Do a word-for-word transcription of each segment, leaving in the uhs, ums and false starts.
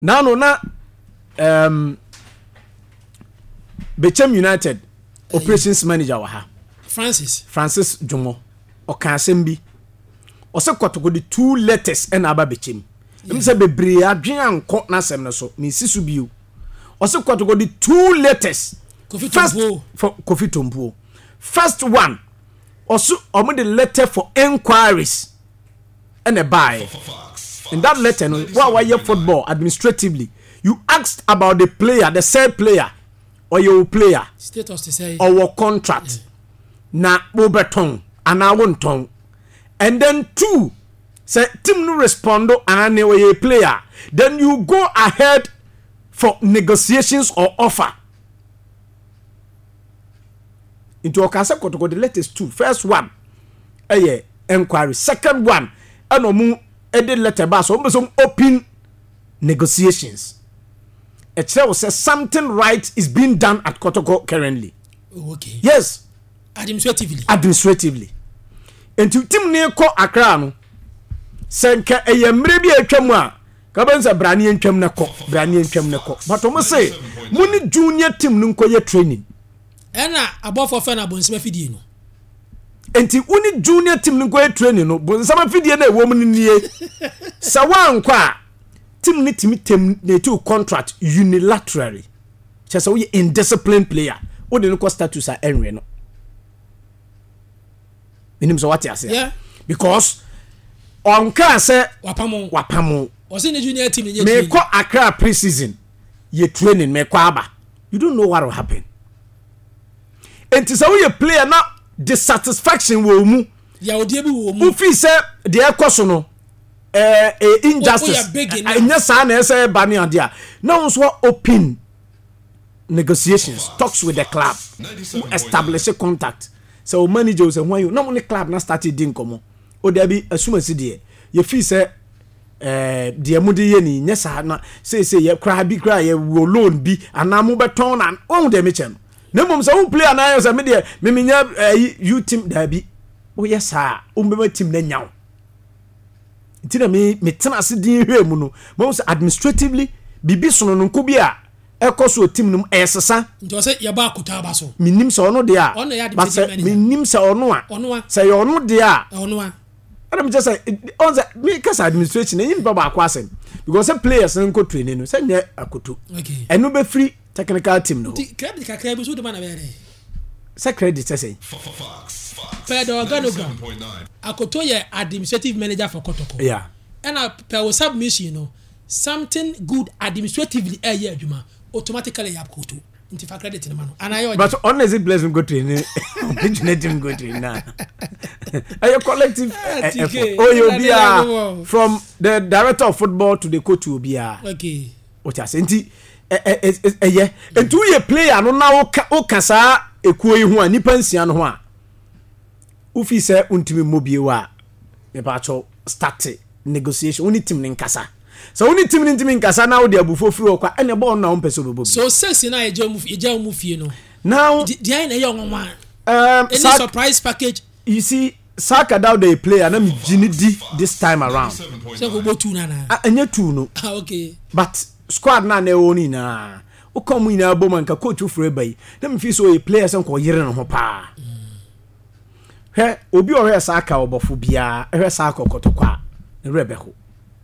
Now no na um Bechem United uh, operations yeah. manager wa ha Francis Francis Jomo oka asem bi ose kwatoko the two letters and aba Bechem em say bebre adwen anko na asem no so me sisu bio ose kwatoko the two letters Kofi first Tompuo for Kofi Tompuo first one also omo the letter for inquiries and a buy in that letter no what why your football administratively you asked about the player the said player or your player status to say or your contract yeah. na obeton and I won't tongue and then two say team no respond and your player then you go ahead for negotiations or offer into okase kotoko the latest two first one eh inquiry second one and omu edit letter ba so some open negotiations it says something right is being done at Kotoko currently. Okay. Yes. Administratively. Administratively. Enti team ne ko Accra no senka eye mre bi atwam a ka benza brane entwam ne ko brane entwam ne ko but omo say muni junior team no nkoye training ena abofo fe na bonsema fidie no enti uni junior team no nkoye training no bonsema fidie na ewo mu nie sawa nkwa team ni team tem na to contract unilaterally chese we indisciplined player o de no ko status a enwe no minim so what you say yeah because on can say wapamo wapamo o say the junior team ye me ko Accra pre-season ye training me ko aba you don't know what will happen and so we player na dissatisfaction wo mu ya odie bi wo mu u fi say de ekoso no eh injustice enya sa na say bani ade a now so open negotiations talks with the club establish a contact so manager say when you no the club na started din komo o there be assume si de ye fi say eh de amudi ye ni nya sa na say say ye cry bi cry ye loan bi ana mo beton na on de me chem na mom say who player na say me de me me nya you team da bi o yes ah o me team na nyaw ntina me me tena ase din hwe mu no mo say administratively bibi sono no nko bi a ekoso team num esesa nti say ye ba akuta ba so minim se ono de a ba minim se ono a ono a se ye ono de a ono a adam just say on the me kasa administration yin ba ba kwasem because some players nko training no say nye akoto okay eno be free technical team no credit ka credit so de man na be say credit say Pedro Organogram akoto ye administrative manager for Kotoko yeah and a per submission no something good administratively eh yeah adwuma automatically ya akoto nti fa credit na mano and I but honestly bless him go training engineer him go training na a collective effort oh you be from the director of football to the coach will be okay what you say nti eh eh yeah and you player no na o kasa ekuo yi ho a nipa nsia no ho a ufi se untimi mobie wa me ba cho start negotiation uni team nkasa so uni team ntimi nkasa na wo de abufo free okwa ene ball na on person bobo so six na eja mu eja mu fie no now the I na ye onwa um any Sa- surprise package you see Saka down the player na me gini di this time around so go bo two na na ah enye two no ah okay but squad na na woni na o come ina bo man ka coach free bai na me fi so e players nko yire no ho pa he obi o he Saka obofo bia he Saka Kotoko na rebeko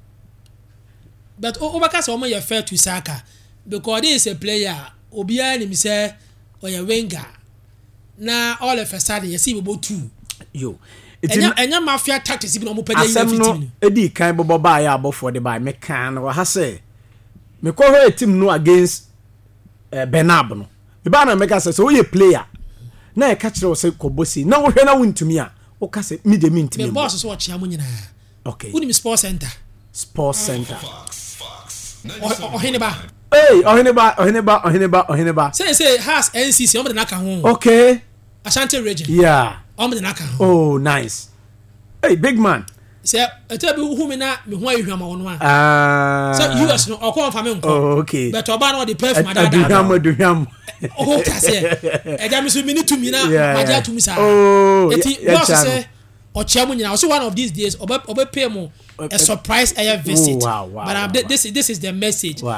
but Obaka say omo ye fair to Saka because he is a player obi a ni say o ye winger na all of a sudden you see we both two yo enya enya mafia tactics bi no mo pede yin fitting no edi kan bobo ba ya abofo de ba me kan no ha say me ko ho team no against eh, Benab no me ba na me ka say so we player na e ka kire o say kobosi na wo hwe na wontumi a wo ka say me de me ntimi me boss so chia mo nyina okay woni sports center sports center o hene ba hey ohene ba ohene ba ohene ba ohene ba say say has N C C o mo de na ka ho okay Ashanti region yeah o mo de na ka ho oh nice hey big man say ete bi hu me na me ho ahwama wono a ah so U S no o ko fa me nko oh okay but oba na o de perf ma da da aduham aduham oh ka say e ja me so mini to mi na ma ja to mi sa oh eti boss say ɔkyɛ mu nyina ɔso one of these days ɔbɛ ɔbɛ pay mu a surprise air visit wow, wow, but wow, wow, this this is the message